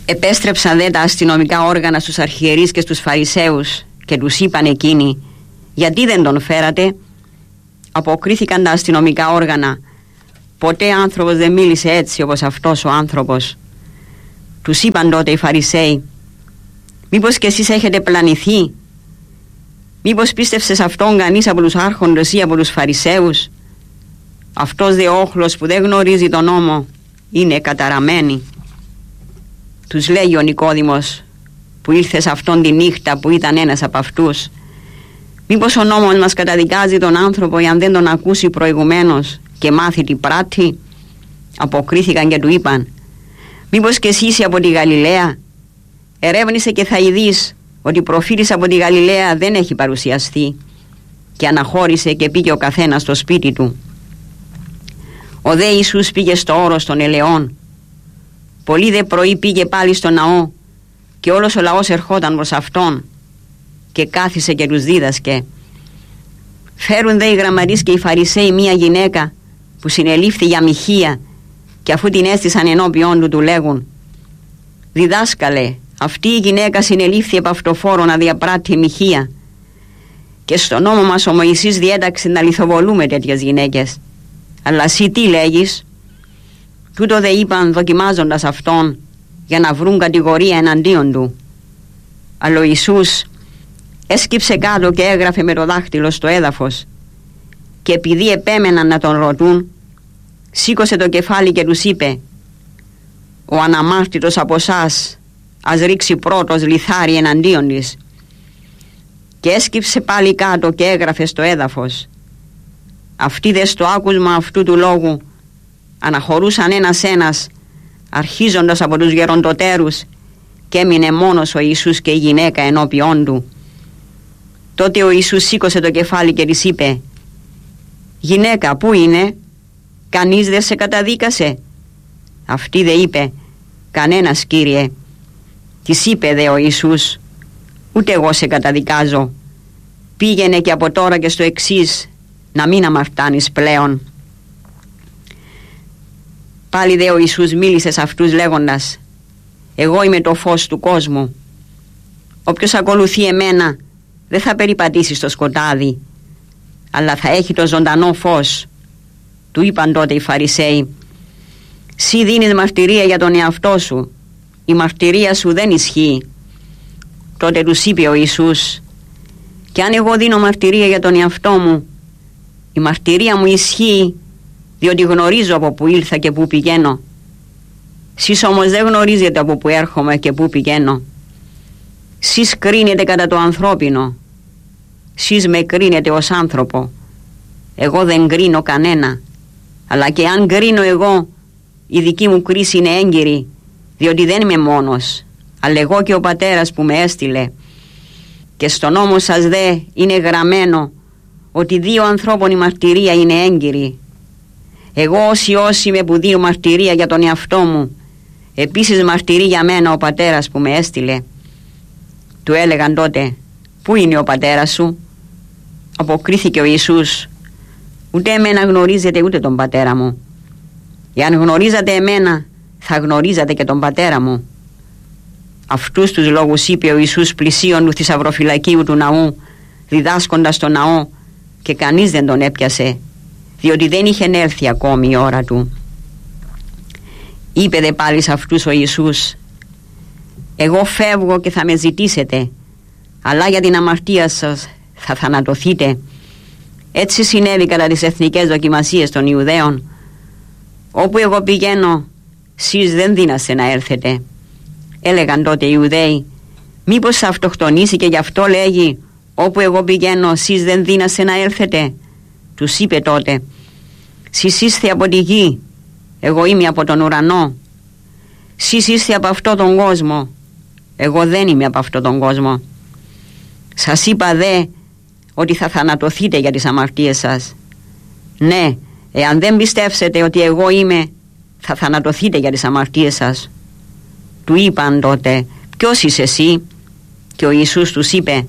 Επέστρεψαν δε τα αστυνομικά όργανα στους αρχιερείς και στους Φαρισαίους και τους είπαν εκείνοι, γιατί δεν τον φέρατε? Αποκρίθηκαν τα αστυνομικά όργανα, ποτέ άνθρωπος δεν μίλησε έτσι όπως αυτός ο άνθρωπος. Τους είπαν τότε οι Φαρισαίοι, μήπως και εσείς έχετε πλανηθεί? Μήπως πίστεψε σε αυτόν κανείς από τους άρχοντες ή από τους Φαρισαίους? Αυτός δε όχλος που δεν γνωρίζει τον νόμο είναι καταραμένη. Τους λέγει ο Νικόδημος που ήρθε σε αυτόν τη νύχτα που ήταν ένας από αυτούς, μήπως ο νόμος μας καταδικάζει τον άνθρωπο εάν δεν τον ακούσει προηγουμένως και μάθει τι πράττει? Αποκρίθηκαν και του είπαν, μήπως και εσύ είσαι από τη Γαλιλαία? Ερεύνησε και θα ειδείς ότι προφήτης από τη Γαλιλαία δεν έχει παρουσιαστεί. Και αναχώρησε και πήγε ο καθένας στο σπίτι του. Ο δε Ιησούς πήγε στο όρος των ελαιών. Πολύ δε πρωί πήγε πάλι στο ναό και όλος ο λαός ερχόταν προς αυτόν και κάθισε και τους δίδασκε. Φέρουν δε οι γραμματείς και οι Φαρισαίοι μία γυναίκα που συνελήφθη για μοιχεία και αφού την έστησαν ενώπιον του, του λέγουν, διδάσκαλε, αυτή η γυναίκα συνελήφθη από αυτοφόρο να διαπράττει μοιχεία και στο νόμο μας ο Μωυσής διέταξε να λιθοβολούμε τέτοιες γυναίκες. Αλλά εσύ τι λέγεις? Τούτο δε είπαν δοκιμάζοντας αυτόν για να βρουν κατηγορία εναντίον του. Αλλά ο Ιησούς έσκυψε κάτω και έγραφε με το δάχτυλο στο έδαφος και επειδή επέμεναν να τον ρωτούν, σήκωσε το κεφάλι και τους είπε, ο αναμάρτητος από εσάς ας ρίξει πρώτος λιθάρι εναντίον της. Και έσκυψε πάλι κάτω και έγραφε στο έδαφος. Αυτοί δε στο άκουσμα αυτού του λόγου αναχωρούσαν ένας αρχίζοντας από τους γεροντοτέρους και έμεινε μόνος ο Ιησούς και η γυναίκα ενώπιόν του. Τότε ο Ιησούς σήκωσε το κεφάλι και της είπε, γυναίκα, πού είναι? Κανείς δεν σε καταδίκασε? Αυτή δε είπε, κανένας, Κύριε. Της είπε δε ο Ιησούς, ούτε εγώ σε καταδικάζω. Πήγαινε και από τώρα και στο εξής να μην αμαρτάνεις πλέον. Πάλι δε ο Ιησούς μίλησε σε αυτούς λέγοντας, εγώ είμαι το φως του κόσμου. Όποιος ακολουθεί εμένα δεν θα περιπατήσει στο σκοτάδι, αλλά θα έχει το ζωντανό φως. Του είπαν τότε οι Φαρισαίοι, «Συ δίνεις μαρτυρία για τον εαυτό σου, η μαρτυρία σου δεν ισχύει». Τότε τους είπε ο Ιησούς, «Και αν εγώ δίνω μαρτυρία για τον εαυτό μου, η μαρτυρία μου ισχύει, διότι γνωρίζω από που ήλθα και που πηγαίνω. Σεις όμως δεν γνωρίζετε από που έρχομαι και που πηγαίνω. Σεις κρίνετε κατά το ανθρώπινο, σεις με κρίνετε ως άνθρωπο. Εγώ δεν κρίνω κανένα, αλλά και αν κρίνω εγώ, η δική μου κρίση είναι έγκυρη, διότι δεν είμαι μόνος, αλλά εγώ και ο Πατέρας που με έστειλε. Και στον νόμο σας δε είναι γραμμένο ότι δύο ανθρώπων η μαρτυρία είναι έγκυρη. Εγώ ως Υιός είμαι που δίνω μαρτυρία για τον εαυτό μου, επίσης μαρτυρεί για μένα ο Πατέρας που με έστειλε». Του έλεγαν τότε, «Πού είναι ο Πατέρας σου?» Αποκρίθηκε ο Ιησούς, «Ούτε εμένα γνωρίζετε ούτε τον Πατέρα μου. Εάν γνωρίζατε εμένα, θα γνωρίζατε και τον Πατέρα μου». Αυτούς τους λόγους είπε ο Ιησούς πλησίον του θησαυροφυλακίου του ναού, διδάσκοντας το ναό, και κανείς δεν τον έπιασε, διότι δεν είχε έρθει ακόμη η ώρα του. Είπε δε πάλι σε αυτούς ο Ιησούς, «Εγώ φεύγω και θα με ζητήσετε, αλλά για την αμαρτία σας θα θανατωθείτε». Έτσι συνέβη κατά τις εθνικές δοκιμασίες των Ιουδαίων. «Όπου εγώ πηγαίνω, σεις δεν δύναστε να έρθετε». Έλεγαν τότε οι Ιουδαίοι, «Μήπως θα αυτοκτονήσει και γι' αυτό λέγει, όπου εγώ πηγαίνω, σεις δεν δύναστε να έρθετε?» Τους είπε τότε, «Σεις είστε από τη γη, εγώ είμαι από τον ουρανό. Σεις είστε από αυτό τον κόσμο, εγώ δεν είμαι από αυτό τον κόσμο. Σας είπα δε ότι θα θανατωθείτε για τις αμαρτίες σας. Ναι, εάν δεν πιστεύσετε ότι εγώ είμαι, θα θανατωθείτε για τις αμαρτίες σας». Του είπαν τότε, «Ποιος είσαι εσύ?» Και ο Ιησούς τους είπε,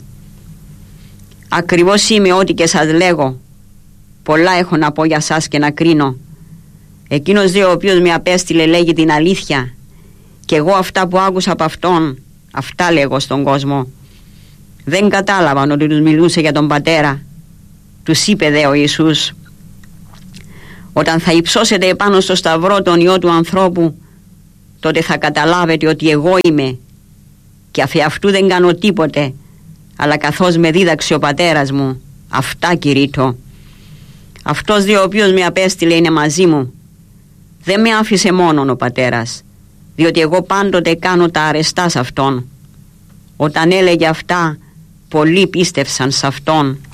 «Ακριβώς είμαι ό,τι και σας λέγω. Πολλά έχω να πω για σας και να κρίνω. Εκείνος δε ο οποίος με απέστειλε λέγει την αλήθεια, Και εγώ αυτά που άκουσα από αυτόν, αυτά λέγω στον κόσμο. Δεν κατάλαβαν ότι τους μιλούσε για τον πατέρα. Τους είπε δε ο Ιησούς: όταν θα υψώσετε επάνω στο σταυρό τον Υιό του ανθρώπου, τότε θα καταλάβετε ότι εγώ είμαι και αφ' αυτού δεν κάνω τίποτε, αλλά καθώς με δίδαξε ο πατέρας μου, αυτά κηρύττω. Αυτός δε ο οποίος με απέστειλε είναι μαζί μου. Δεν με άφησε μόνον ο πατέρας, διότι εγώ πάντοτε κάνω τα αρεστά σε αυτόν. Όταν έλεγε αυτά, πολλοί πίστευσαν σε αυτόν